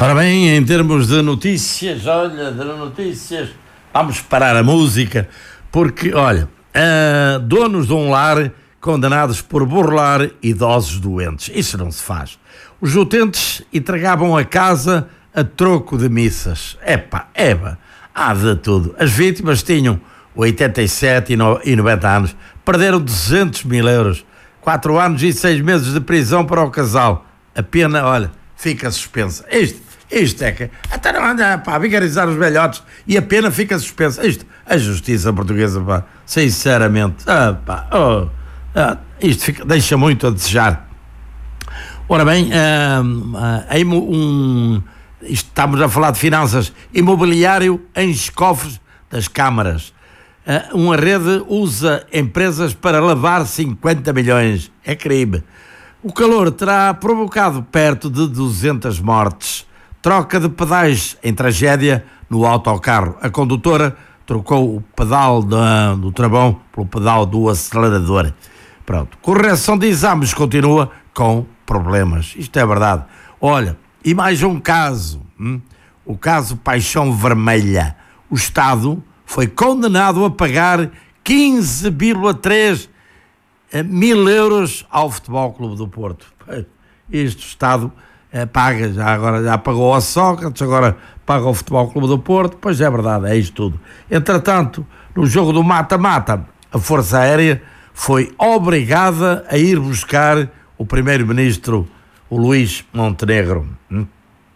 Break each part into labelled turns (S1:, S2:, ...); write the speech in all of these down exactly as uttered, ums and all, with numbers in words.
S1: Ora bem, em termos de notícias, olha, de notícias, vamos parar a música, porque, olha, uh, donos de um lar condenados por burlar idosos doentes. Isso não se faz. Os utentes entregavam a casa a troco de missas. Epá, eba, há de tudo. As vítimas tinham oitenta e sete e noventa anos, perderam duzentos mil euros, quatro anos e seis meses de prisão para o casal. A pena, olha, fica suspensa. Isto, isto é que... Até não anda, pá, a vigarizar os velhotes e a pena fica suspensa. Isto, a justiça portuguesa, pá, sinceramente, ah, pá, oh, ah, isto fica, deixa muito a desejar. Ora bem, ah, ah, um, isto, estamos a falar de finanças. Imobiliário enche cofres das câmaras. Uh, uma rede usa empresas para lavar cinquenta milhões. É crime. O calor terá provocado perto de duzentas mortes. Troca de pedais em tragédia no autocarro. A condutora trocou o pedal da, do travão pelo pedal do acelerador. Pronto. Correção de exames continua com problemas. Isto é verdade. Olha, e mais um caso. Hum? O caso Paixão Vermelha. O Estado foi condenado a pagar quinze vírgula três mil euros ao Futebol Clube do Porto. Este Estado eh, paga, já agora já pagou ao Sócrates, agora paga ao Futebol Clube do Porto. Pois é verdade, é isto tudo. Entretanto, no jogo do mata-mata, a Força Aérea foi obrigada a ir buscar o primeiro-ministro, o Luís Montenegro. Hum?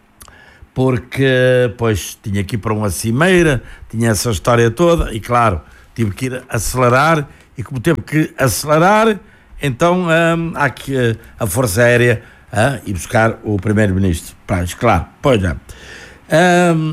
S1: Porque, pois, tinha que ir para uma cimeira, tinha essa história toda, e claro, tive que ir acelerar, e como teve que acelerar, então hum, há que uh, a Força Aérea uh, ir buscar o primeiro-ministro. Pois, claro, pois já. Um,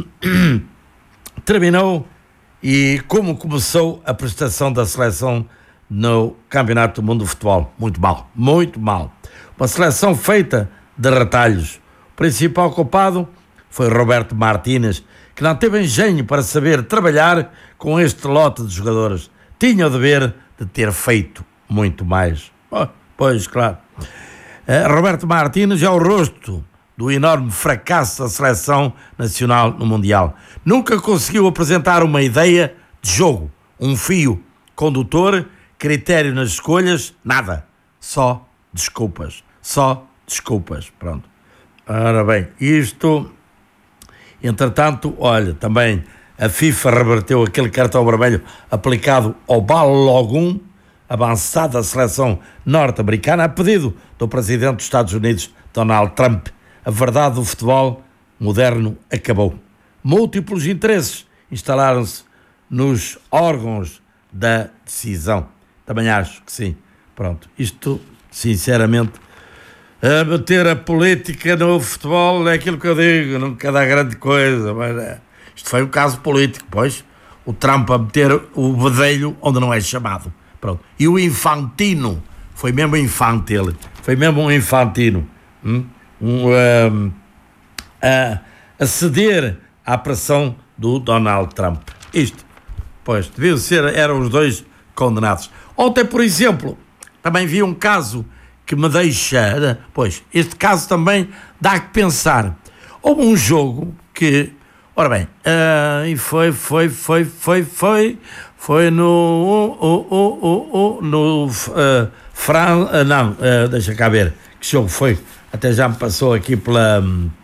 S1: terminou, e como começou a prestação da seleção no Campeonato do Mundo de Futebol? Muito mal, muito mal. Uma seleção feita de retalhos. O principal culpado foi Roberto Martínez, que não teve engenho para saber trabalhar com este lote de jogadores. Tinha o dever de ter feito muito mais. Oh, pois, claro. Uh, Roberto Martínez é o rosto do enorme fracasso da seleção nacional no Mundial. Nunca conseguiu apresentar uma ideia de jogo, um fio condutor, critério nas escolhas, nada. Só desculpas. Só desculpas. Pronto. Ora bem, isto... Entretanto, olha, também a FIFA reverteu aquele cartão vermelho aplicado ao Balogun, avançada seleção norte-americana, a pedido do presidente dos Estados Unidos, Donald Trump. A verdade do futebol moderno acabou. Múltiplos interesses instalaram-se nos órgãos da decisão. Também acho que sim. Pronto, isto, sinceramente... A meter a política no futebol é aquilo que eu digo, nunca dá grande coisa, mas é. Isto foi um caso político, pois, o Trump a meter o bedelho onde não é chamado, pronto. E o Infantino, foi mesmo infantil, foi mesmo um Infantino, hum? um, um, a, a ceder à pressão do Donald Trump. Isto, pois, deviam ser, eram os dois condenados. Ontem, por exemplo, também vi um caso que me deixa, pois, este caso também dá que pensar. Houve um jogo que, ora bem, uh, e foi, foi, foi, foi, foi, foi no, uh, uh, uh, uh, no, uh, Fran, uh, não, uh, deixa cá ver, que jogo foi, até já me passou aqui pela,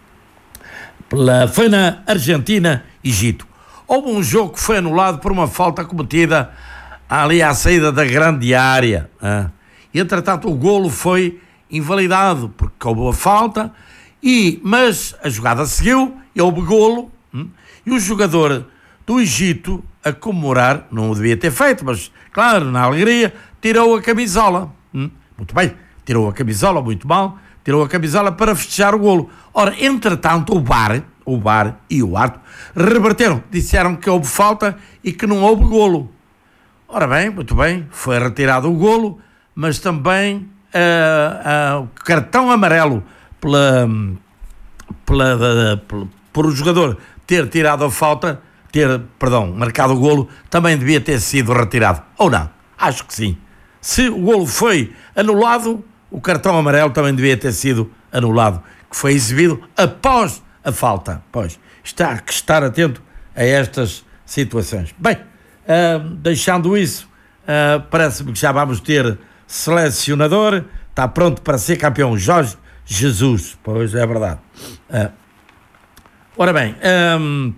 S1: pela, foi na Argentina, Egito. Houve um jogo que foi anulado por uma falta cometida ali à saída da grande área, uh, e, entretanto, o golo foi invalidado, porque houve a falta, e, mas a jogada seguiu, e houve golo, hum, e o jogador do Egito, a comemorar, não o devia ter feito, mas, claro, na alegria, tirou a camisola. Hum, muito bem, tirou a camisola, muito mal, tirou a camisola para festejar o golo. Ora, entretanto, o V A R, o V A R e o árbitro reverteram, disseram que houve falta e que não houve golo. Ora bem, muito bem, foi retirado o golo, mas também uh, uh, o cartão amarelo pela, pela, uh, pela, por o jogador ter tirado a falta, ter, perdão, marcado o golo, também devia ter sido retirado. Ou não? Acho que sim. Se o golo foi anulado, o cartão amarelo também devia ter sido anulado, que foi exibido após a falta. Pois, está que estar atento a estas situações. Bem, uh, deixando isso, uh, parece-me que já vamos ter selecionador, está pronto para ser campeão, Jorge Jesus. Pois, é verdade. Uh, ora bem, um,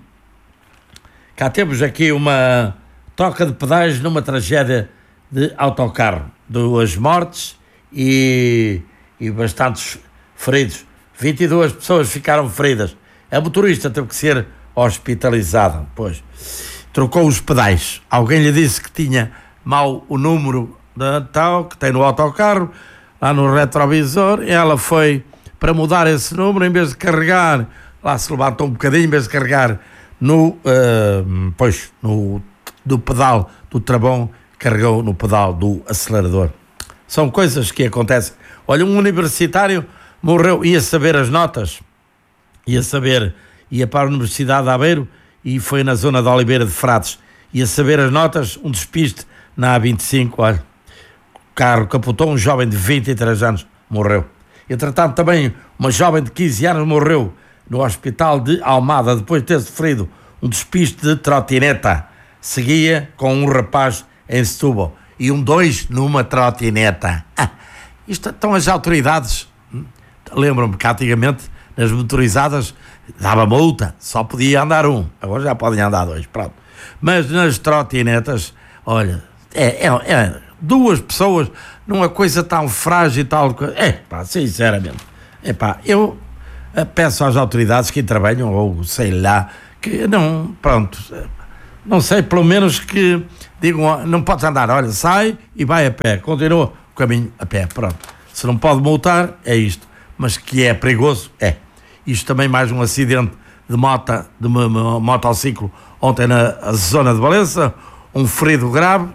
S1: cá temos aqui uma troca de pedais numa tragédia de autocarro. Duas mortes e, e bastantes feridos. vinte e duas pessoas ficaram feridas. A motorista teve que ser hospitalizada. Pois, trocou os pedais. Alguém lhe disse que tinha mal o número de tal, que tem no autocarro, lá no retrovisor, e ela foi para mudar esse número, em vez de carregar, lá se levantou um bocadinho, em vez de carregar no, uh, pois, no, do pedal do travão, carregou no pedal do acelerador. São coisas que acontecem. Olha, um universitário morreu, ia saber as notas, ia saber, ia para a Universidade de Aveiro e foi na zona de Oliveira de Frades, ia saber as notas, um despiste na A vinte e cinco, olha, o carro capotou, um jovem de vinte e três anos morreu. Entretanto, também uma jovem de quinze anos morreu no hospital de Almada, depois de ter sofrido um despiste de trotineta. Seguia com um rapaz em Setúbal e um dois numa trotineta. Ah, isto estão as autoridades. Lembram-me que antigamente nas motorizadas dava multa, só podia andar um, agora já podem andar dois, pronto. Mas nas trotinetas, olha, é, é, é duas pessoas numa coisa tão frágil e tal, é pá, sinceramente, é pá, eu peço às autoridades que intervenham, ou sei lá, que não, pronto, não sei, pelo menos que digam, não podes andar, olha, sai e vai a pé, continua o caminho a pé, pronto. Se não pode multar, é isto, mas que é perigoso, é. Isto também mais um acidente de moto, de motociclo ontem na zona de Valença, um ferido grave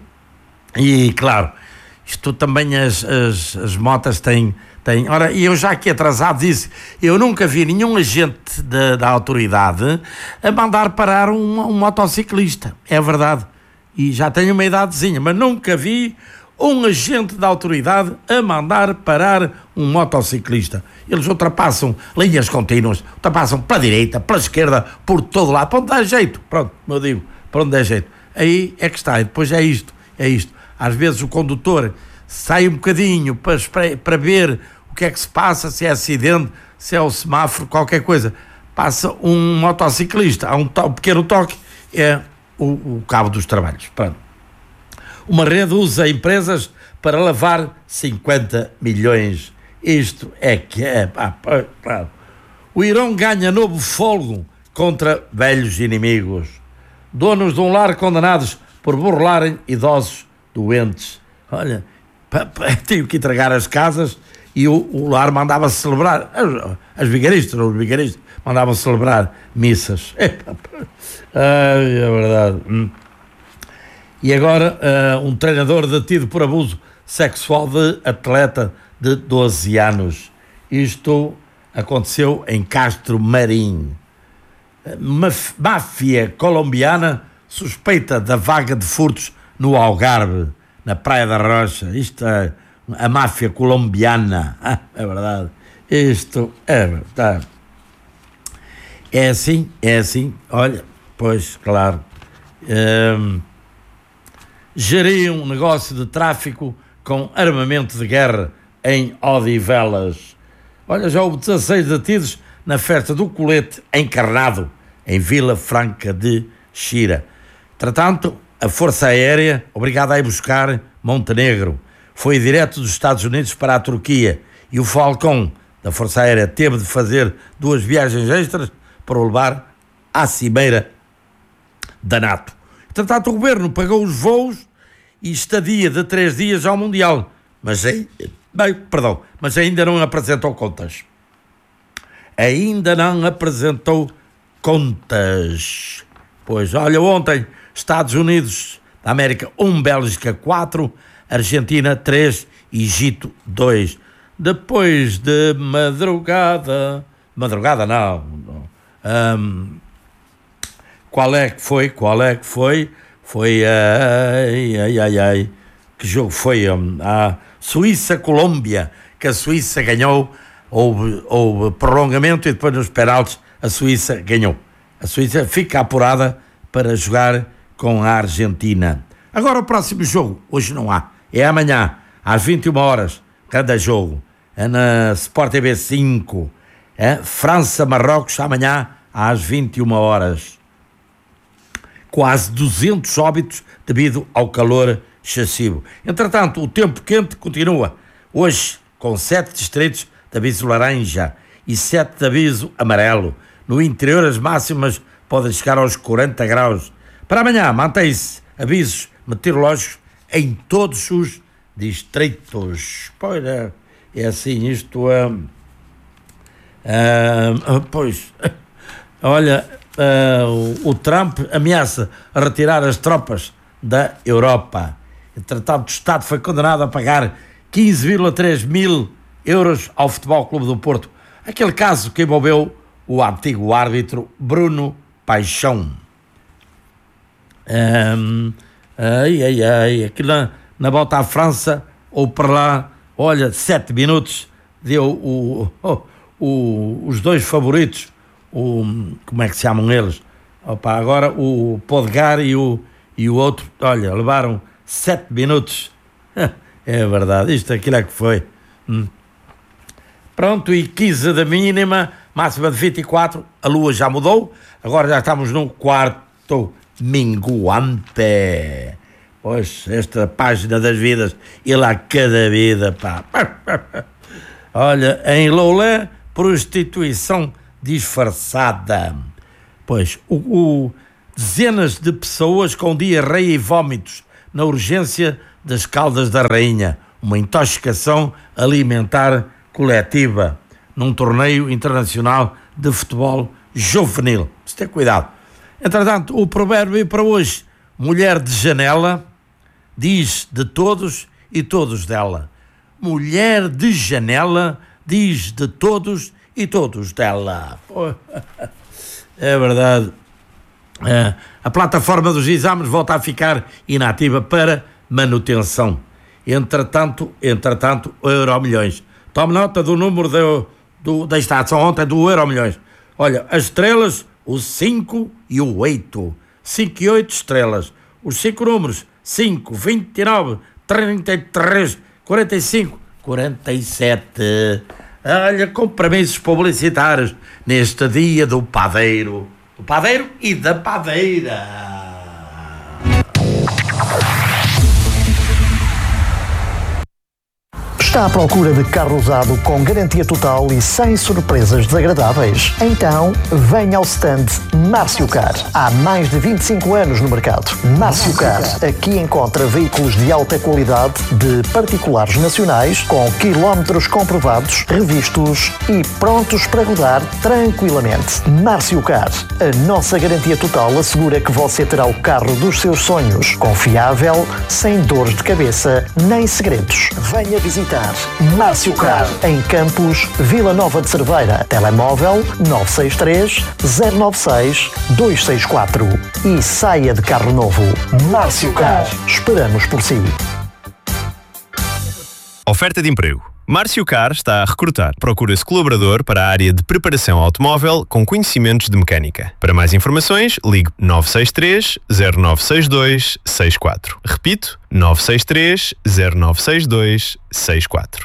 S1: e, claro, isto também as, as, as motas têm, têm... Ora, e eu já aqui atrasado disse, eu nunca vi nenhum agente da, da autoridade a mandar parar um, um motociclista, é verdade, e já tenho uma idadezinha, mas nunca vi um agente da autoridade a mandar parar um motociclista. Eles ultrapassam linhas contínuas, ultrapassam para a direita, para a esquerda, por todo lado, para onde dá jeito. Pronto, como eu digo, para onde dá jeito. Aí é que está, e depois é isto, é isto. Às vezes o condutor sai um bocadinho para, para ver o que é que se passa, se é acidente, se é o semáforo, qualquer coisa. Passa um motociclista, há um, um pequeno toque, é o, o cabo dos trabalhos. Pronto. Uma rede usa empresas para lavar cinquenta milhões. Isto é que é... Pá, pá, pá. O Irão ganha novo fôlego contra velhos inimigos. Donos de um lar condenados por burlarem idosos doentes. Olha, pá, pá, tinham que entregar as casas e o, o lar mandava celebrar. As, as vigaristas, os vigaristas mandavam celebrar missas. É, pá, pá. Ai, é verdade. Hum. E agora, uh, um treinador detido por abuso sexual de atleta de doze anos. Isto aconteceu em Castro Marim. Maf- máfia colombiana suspeita da vaga de furtos no Algarve, na Praia da Rocha. Isto é a máfia colombiana. Ah, é verdade. Isto é verdade. É assim, é assim. Olha, pois, claro. Um, Geria um negócio de tráfico com armamento de guerra em Odivelas. Olha, já houve dezasseis detidos na festa do colete encarnado em Vila Franca de Xira. Entretanto, a Força Aérea, obrigada a ir buscar Montenegro, foi direto dos Estados Unidos para a Turquia e o Falcão da Força Aérea teve de fazer duas viagens extras para o levar à cimeira da NATO. Entretanto, o governo pagou os voos e estadia de três dias ao Mundial, mas, bem, perdão, mas ainda não apresentou contas. Ainda não apresentou contas. Pois, olha, ontem, Estados Unidos da América um, Bélgica quatro, Argentina três, Egito dois. Depois de madrugada... Madrugada não, não. Um, Qual é que foi? Qual é que foi? Foi, ai, ai, ai, ai, que jogo foi? A Suíça-Colômbia, que a Suíça ganhou houve, houve prolongamento e depois nos penaltis a Suíça ganhou. A Suíça fica apurada para jogar com a Argentina. Agora o próximo jogo, hoje não há, é amanhã, às vinte e uma horas, cada jogo, é na Sport T V cinco, é França-Marrocos, amanhã às vinte e uma horas. Quase duzentos óbitos devido ao calor excessivo. Entretanto, o tempo quente continua, hoje com sete distritos de aviso laranja e sete de aviso amarelo. No interior as máximas podem chegar aos quarenta graus. Para amanhã mantém-se avisos meteorológicos em todos os distritos. Pois é, é assim, isto é... Uh, uh, pois, olha, uh, o, o Trump ameaça retirar as tropas da Europa. Entretanto, o Estado foi condenado a pagar quinze vírgula três mil euros ao Futebol Clube do Porto. Aquele caso que envolveu o antigo árbitro Bruno Paixão. Um, ai, ai, ai, aquilo na, na volta à França, ou para lá, olha, sete minutos, deu o, o, o, os dois favoritos, o, como é que se chamam eles? Opa, agora o Podgar e o, e o outro, olha, levaram sete minutos. É verdade, isto aquilo é que foi. Hum. Pronto, e quinze da mínima, máxima de vinte e quatro, a lua já mudou, agora já estamos no quarto minguante. Pois, esta página das vidas, e lá cada vida, pá. Olha, em Loulé, prostituição disfarçada. Pois, o, o, dezenas de pessoas com diarreia e vômitos na urgência das Caldas da Rainha, uma intoxicação alimentar coletiva num torneio internacional de futebol juvenil. Se ter cuidado. Entretanto, o provérbio para hoje: mulher de janela diz de todos e todos dela. Mulher de janela diz de todos e todos dela. É verdade. É, a plataforma dos exames volta a ficar inativa para manutenção. Entretanto, entretanto, o Euromilhões. Tome nota do número do, do, da estação ontem do Euromilhões. Olha, as estrelas, o cinco e o oito. cinco e oito estrelas. Os cinco números, cinco, vinte e nove, trinta e três, quarenta e cinco, quarenta e sete. Olha, compromissos publicitários neste dia do padeiro. Do padeiro e da padeira.
S2: Está à procura de carro usado com garantia total e sem surpresas desagradáveis? Então, venha ao stand Márcio Car. Há mais de vinte e cinco anos no mercado. Márcio Car. Aqui encontra veículos de alta qualidade de particulares nacionais com quilómetros comprovados, revistos e prontos para rodar tranquilamente. Márcio Car. A nossa garantia total assegura que você terá o carro dos seus sonhos. Confiável, sem dores de cabeça nem segredos. Venha visitar Márcio Car, em Campos, Vila Nova de Cerveira. Telemóvel nove seis três, zero nove seis, dois seis quatro e saia de carro novo. Márcio Car. Esperamos por si.
S3: Oferta de emprego. Márcio Car está a recrutar. Procura-se colaborador para a área de preparação automóvel com conhecimentos de mecânica. Para mais informações, ligue nove seis três, zero nove seis dois, seis quatro. Repito, nove seis três, zero nove seis dois, seis quatro.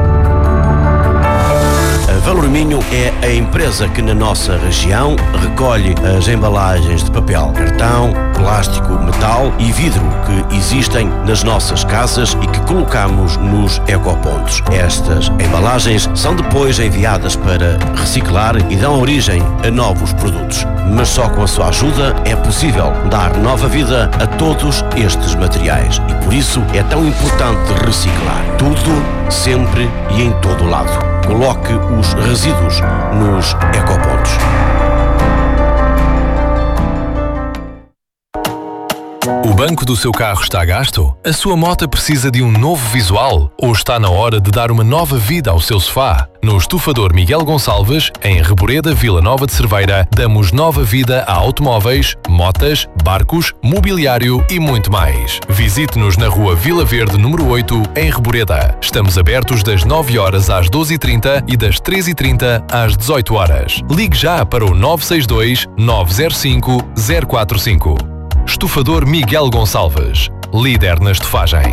S4: A Valor Minho é a empresa que na nossa região recolhe as embalagens de papel, cartão, plástico, metal e vidro que existem nas nossas casas e que colocamos nos ecopontos. Estas embalagens são depois enviadas para reciclar e dão origem a novos produtos. Mas só com a sua ajuda é possível dar nova vida a todos estes materiais e por isso é tão importante reciclar tudo, sempre e em todo lado. Coloque os resíduos nos ecopontos.
S3: O
S5: banco do seu carro está gasto? A sua moto precisa de um novo visual? Ou está na hora de dar uma nova vida ao seu sofá? No Estufador Miguel Gonçalves, em Reboreda, Vila Nova de Cerveira, damos nova vida a automóveis, motas, barcos, mobiliário e muito mais. Visite-nos na Rua Vila Verde, número oito, em Reboreda. Estamos abertos das nove horas às doze e trinta e das treze e trinta às dezoito horas. Ligue já para o nove seis dois, nove zero cinco, zero quatro cinco. Estufador Miguel Gonçalves, líder na estufagem.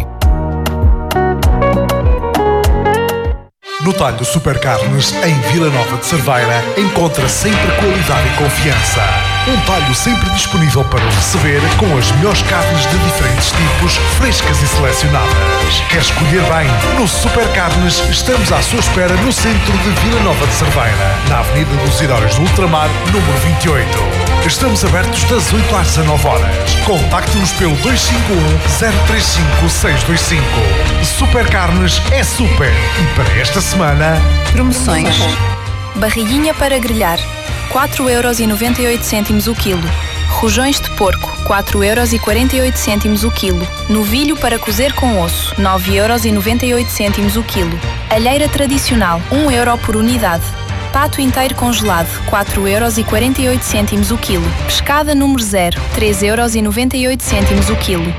S6: No talho Super Carnes, em Vila Nova de Cerveira, encontra sempre qualidade e confiança. Um talho sempre disponível para o receber, com as melhores carnes de diferentes tipos, frescas e selecionadas. Quer escolher bem? No Super Carnes, estamos à sua espera no centro de Vila Nova de Cerveira, na Avenida dos Heróis do Ultramar, número vinte e oito. Estamos abertos das oito às dezanove horas. Contacte-nos pelo dois cinco um, zero três cinco, seis dois cinco. Super Carnes é super. E para esta semana...
S7: Promoções. Barriguinha para grelhar, quatro euros e noventa e oito cêntimos o quilo. Rojões de porco, quatro euros e quarenta e oito cêntimos o quilo. Novilho para cozer com osso, nove euros e noventa e oito cêntimos o quilo. Alheira tradicional, um euro por unidade. Pato inteiro congelado, quatro euros e quarenta e oito cêntimos o quilo. Pescada número zero, três euros e noventa e oito cêntimos o quilo.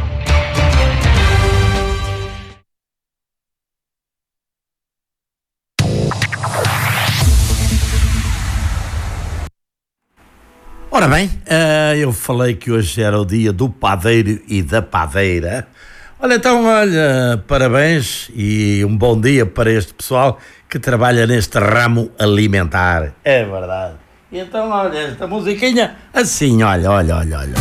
S1: Ora bem, eu falei que hoje era o dia do padeiro e da padeira. Olha, então, olha, parabéns e um bom dia para este pessoal que trabalha neste ramo alimentar. É verdade. E então, olha, esta musiquinha assim, olha, olha, olha, olha.